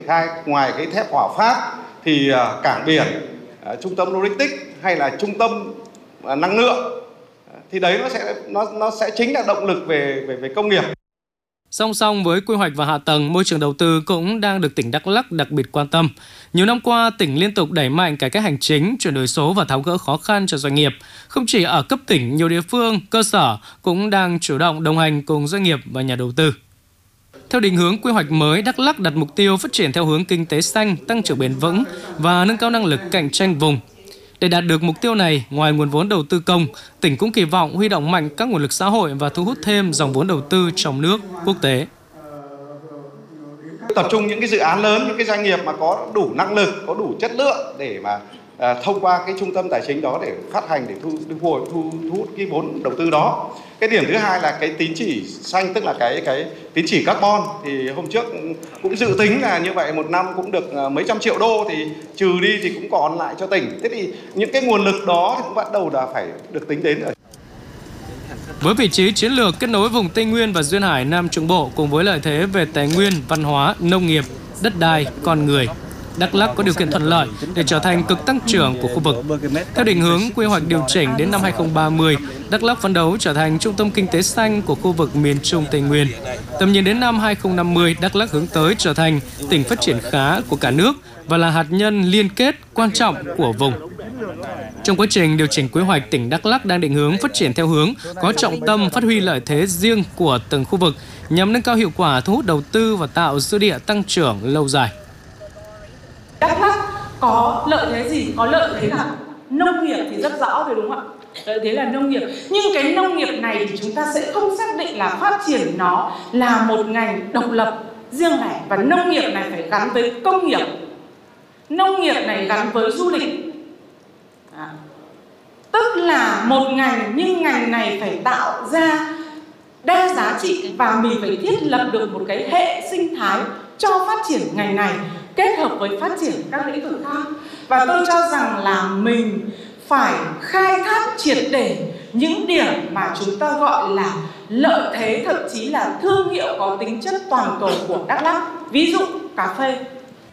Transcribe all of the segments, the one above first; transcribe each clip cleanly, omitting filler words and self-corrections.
Khai ngoài cái thép Hòa Phát thì cảng biển, trung tâm logistics hay là trung tâm năng lượng thì đấy nó sẽ chính là động lực về công nghiệp. Song song với quy hoạch và hạ tầng, môi trường đầu tư cũng đang được tỉnh Đắk Lắk đặc biệt quan tâm. Nhiều năm qua, tỉnh liên tục đẩy mạnh cải cách hành chính, chuyển đổi số và tháo gỡ khó khăn cho doanh nghiệp. Không chỉ ở cấp tỉnh, nhiều địa phương, cơ sở cũng đang chủ động đồng hành cùng doanh nghiệp và nhà đầu tư. Theo định hướng quy hoạch mới, Đắk Lắk đặt mục tiêu phát triển theo hướng kinh tế xanh, tăng trưởng bền vững và nâng cao năng lực cạnh tranh vùng. Để đạt được mục tiêu này, ngoài nguồn vốn đầu tư công, tỉnh cũng kỳ vọng huy động mạnh các nguồn lực xã hội và thu hút thêm dòng vốn đầu tư trong nước, quốc tế. Tập trung những cái dự án lớn, những cái doanh nghiệp mà có đủ năng lực, có đủ chất lượng để mà thông qua cái trung tâm tài chính đó để phát hành, để thu hút cái vốn đầu tư đó. Cái điểm thứ hai là cái tín chỉ xanh, tức là cái tín chỉ carbon. Thì hôm trước cũng dự tính là như vậy, một năm cũng được mấy trăm triệu đô, thì trừ đi thì cũng còn lại cho tỉnh. Thế thì những cái nguồn lực đó thì cũng bắt đầu là phải được tính đến rồi. Với vị trí chiến lược kết nối vùng Tây Nguyên và Duyên Hải Nam Trung Bộ cùng với lợi thế về tài nguyên, văn hóa, nông nghiệp, đất đai, con người, Đắk Lắk có điều kiện thuận lợi để trở thành cực tăng trưởng của khu vực. Theo định hướng quy hoạch điều chỉnh đến năm 2030, Đắk Lắk phấn đấu trở thành trung tâm kinh tế xanh của khu vực miền Trung Tây Nguyên. Tầm nhìn đến năm 2050, Đắk Lắk hướng tới trở thành tỉnh phát triển khá của cả nước và là hạt nhân liên kết quan trọng của vùng. Trong quá trình điều chỉnh quy hoạch, tỉnh Đắk Lắk đang định hướng phát triển theo hướng có trọng tâm phát huy lợi thế riêng của từng khu vực nhằm nâng cao hiệu quả thu hút đầu tư và tạo dư địa tăng trưởng lâu dài. Đắk Lắk có lợi thế gì? Có lợi thế là nông nghiệp thì rất rõ rồi, đúng không ạ? Lợi thế là nông nghiệp. Nhưng cái nông nghiệp này thì chúng ta sẽ không xác định là phát triển nó là một ngành độc lập riêng lẻ, và nông nghiệp này phải gắn với công nghiệp. Nông nghiệp này gắn với du lịch. Tức là một ngành, nhưng ngành này phải tạo ra đa giá trị và mình phải thiết lập được một cái hệ sinh thái cho phát triển ngành này kết hợp với phát triển các lĩnh vực khác. Và tôi cho rằng là mình phải khai thác triệt để những điểm mà chúng ta gọi là lợi thế, thậm chí là thương hiệu có tính chất toàn cầu của Đắk Lắk. Ví dụ cà phê.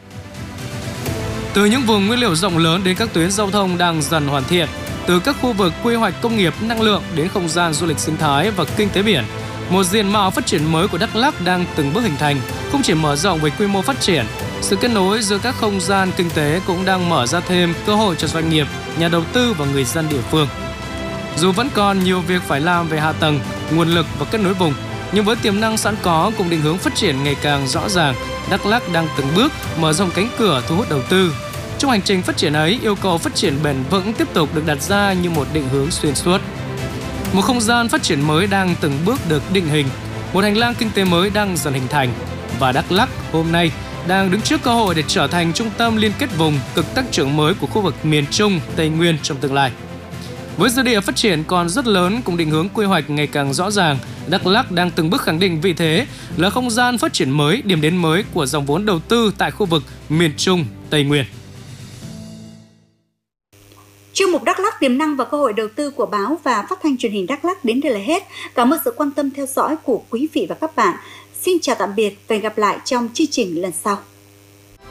Từ những vùng nguyên liệu rộng lớn đến các tuyến giao thông đang dần hoàn thiện, từ các khu vực quy hoạch công nghiệp năng lượng đến không gian du lịch sinh thái và kinh tế biển, một diện mạo phát triển mới của Đắk Lắk đang từng bước hình thành, không chỉ mở rộng về quy mô phát triển, sự kết nối giữa các không gian kinh tế cũng đang mở ra thêm cơ hội cho doanh nghiệp, nhà đầu tư và người dân địa phương. Dù vẫn còn nhiều việc phải làm về hạ tầng, nguồn lực và kết nối vùng, nhưng với tiềm năng sẵn có cùng định hướng phát triển ngày càng rõ ràng, Đắk Lắk đang từng bước mở rộng cánh cửa thu hút đầu tư. Trong hành trình phát triển ấy, yêu cầu phát triển bền vững tiếp tục được đặt ra như một định hướng xuyên suốt. Một không gian phát triển mới đang từng bước được định hình, một hành lang kinh tế mới đang dần hình thành, và Đắk Lắk hôm nay đang đứng trước cơ hội để trở thành trung tâm liên kết vùng cực tăng trưởng mới của khu vực miền Trung, Tây Nguyên trong tương lai. Với dư địa phát triển còn rất lớn cùng định hướng quy hoạch ngày càng rõ ràng, Đắk Lắk đang từng bước khẳng định vị thế là không gian phát triển mới, điểm đến mới của dòng vốn đầu tư tại khu vực miền Trung, Tây Nguyên. Chuyên mục Đắk Lắk tiềm năng và cơ hội đầu tư của báo và phát thanh truyền hình Đắk Lắk đến đây là hết. Cảm ơn sự quan tâm theo dõi của quý vị và các bạn. Xin chào tạm biệt và hẹn gặp lại trong chương trình lần sau.